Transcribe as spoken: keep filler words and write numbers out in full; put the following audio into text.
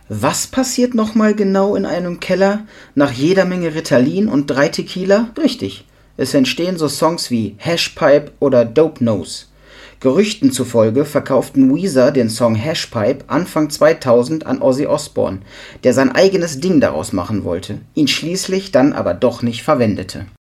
Was passiert nochmal genau in einem Keller nach jeder Menge Ritalin und drei Tequila? Richtig, es entstehen so Songs wie Hashpipe oder Dope Nose. Gerüchten zufolge verkauften Weezer den Song Hashpipe Anfang zweitausend an Ozzy Osbourne, der sein eigenes Ding daraus machen wollte, ihn schließlich dann aber doch nicht verwendete